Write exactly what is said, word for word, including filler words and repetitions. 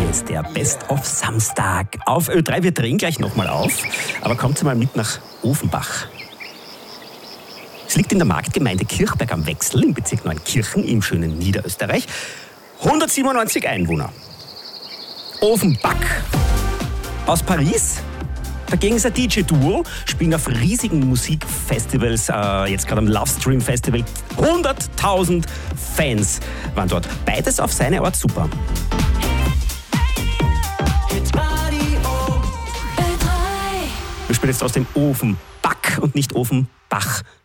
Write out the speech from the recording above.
ist der Best of Samstag auf Ö drei. Wir drehen gleich nochmal auf, aber kommt mal mit nach Ofenbach. Es liegt in der Marktgemeinde Kirchberg am Wechsel im Bezirk Neunkirchen im schönen Niederösterreich. hundertsiebenundneunzig Einwohner. Ofenbach. Aus Paris. Dagegen ist ein D J-Duo, spielen auf riesigen Musikfestivals, äh, jetzt gerade am Lovestream Festival. hunderttausend Fans waren dort. Beides auf seine Art super. Wir spielen jetzt aus dem Ofenbach und nicht Ofenbach.